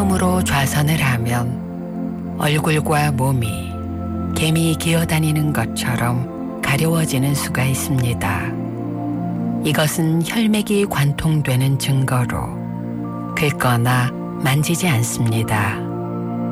처음으로 좌선을 하면 얼굴과 몸이 개미 기어다니는 것처럼 가려워지는 수가 있습니다. 이것은 혈맥이 관통되는 증거로 긁거나 만지지 않습니다.